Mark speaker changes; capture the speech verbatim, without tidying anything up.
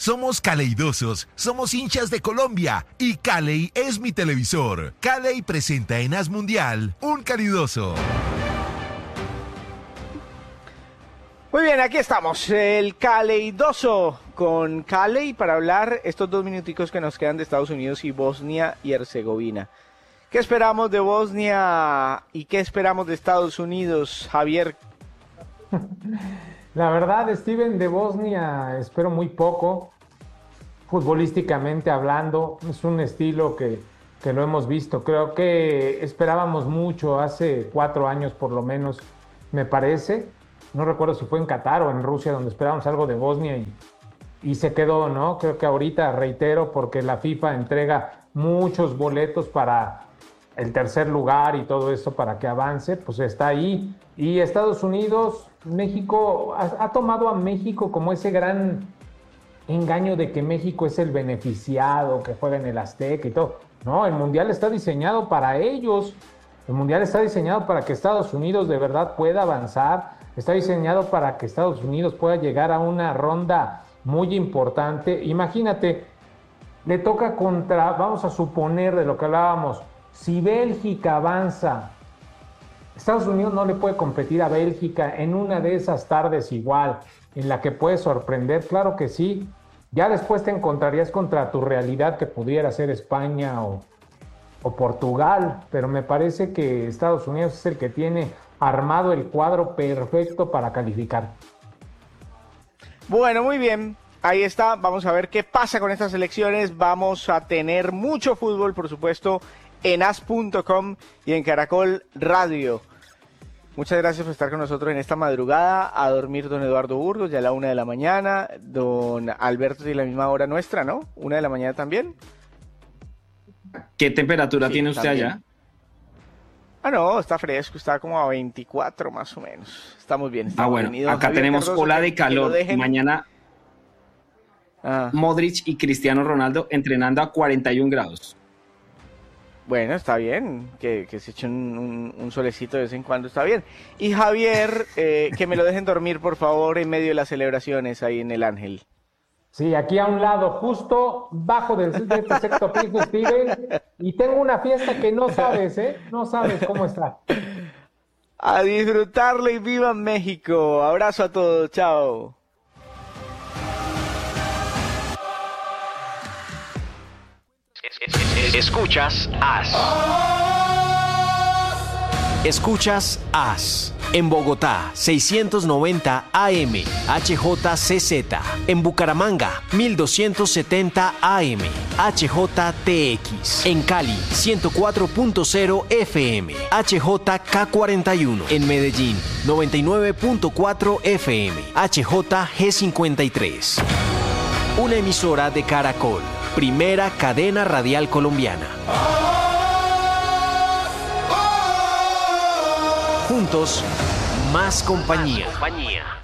Speaker 1: Somos caleidosos, somos hinchas de Colombia y Caley es mi televisor. Caley presenta en As Mundial un calidoso.
Speaker 2: Muy bien, aquí estamos, el Caleidoso con Caley para hablar estos dos minuticos que nos quedan de Estados Unidos y Bosnia y Herzegovina. ¿Qué esperamos de Bosnia y qué esperamos de Estados Unidos, Javier?
Speaker 3: La verdad, Steven, de Bosnia espero muy poco, futbolísticamente hablando. Es un estilo que, que lo hemos visto. Creo que esperábamos mucho hace cuatro años por lo menos, me parece. No recuerdo si fue en Qatar o en Rusia donde esperábamos algo de Bosnia y, y se quedó, ¿no? Creo que ahorita, reitero, porque la FIFA entrega muchos boletos para el tercer lugar y todo esto para que avance, pues está ahí. Y Estados Unidos, México, ha, ha tomado a México como ese gran engaño de que México es el beneficiado, que juega en el Azteca y todo. No, el Mundial está diseñado para ellos. El Mundial está diseñado para que Estados Unidos de verdad pueda avanzar. Está diseñado para que Estados Unidos pueda llegar a una ronda muy importante. Imagínate, le toca contra, vamos a suponer de lo que hablábamos, si Bélgica avanza, Estados Unidos no le puede competir a Bélgica en una de esas tardes igual, en la que puede sorprender, claro que sí. Ya después te encontrarías contra tu realidad que pudiera ser España o, o Portugal, pero me parece que Estados Unidos es el que tiene armado el cuadro perfecto para calificar.
Speaker 2: Bueno, muy bien. Ahí está. Vamos a ver qué pasa con estas elecciones. Vamos a tener mucho fútbol, por supuesto, en as punto com y en Caracol Radio. Muchas gracias por estar con nosotros en esta madrugada. A dormir, don Eduardo Burgos, ya a la una de la mañana. Don Alberto, de la misma hora nuestra, ¿no? Una de la mañana también.
Speaker 4: ¿Qué temperatura sí, tiene usted
Speaker 2: también.
Speaker 4: allá?
Speaker 2: Ah, no, está fresco, está como a veinticuatro más o menos. Estamos bien. Estamos
Speaker 4: ah, bueno,
Speaker 2: bien.
Speaker 4: acá
Speaker 2: Javier
Speaker 4: tenemos
Speaker 2: Cardoso,
Speaker 4: ola
Speaker 2: que,
Speaker 4: de calor.
Speaker 2: dejen...
Speaker 4: Mañana ah. Modric y Cristiano Ronaldo entrenando a cuarenta y un grados.
Speaker 2: Bueno, está bien, que, que se echen un, un, un solecito de vez en cuando, está bien. Y Javier, eh, que me lo dejen dormir, por favor, en medio de las celebraciones ahí en el Ángel.
Speaker 3: Sí, aquí a un lado, justo bajo del este sexto piso, Steven, y tengo una fiesta que no sabes, ¿eh? No sabes cómo está.
Speaker 2: A disfrutarlo y viva México. Abrazo a todos, chao.
Speaker 5: Escuchas As. Escuchas As. En Bogotá, seiscientos noventa A M, H J C Z. En Bucaramanga, mil doscientos setenta A M, H J T X. En Cali, ciento cuatro punto cero F M, H J K cuarenta y uno. En Medellín, noventa y nueve punto cuatro F M, H J G cincuenta y tres. Una emisora de Caracol, primera cadena radial colombiana. Juntos, más compañía. Más compañía.